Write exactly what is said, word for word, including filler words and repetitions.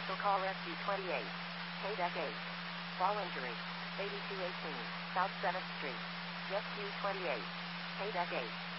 Special call S D twenty-eight. K-Deck eight. Fall injury. eighty-two eighteen. South seventh Street. Rescue twenty-eight. K-Deck eight.